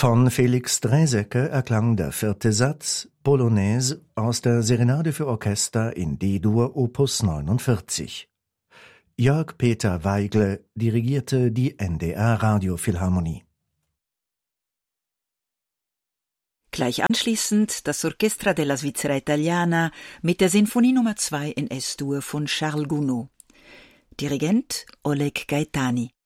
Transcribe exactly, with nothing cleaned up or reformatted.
Von Felix Draeseke erklang der vierte Satz, Polonaise, aus der Serenade für Orchester in D-Dur Opus neunundvierzig. Jörg Peter Weigle dirigierte die N D R Radiophilharmonie. Gleich anschließend das Orchestra della Svizzera Italiana mit der Sinfonie Nummer zwei in S-Dur von Charles Gounod. Dirigent Oleg Gaetani.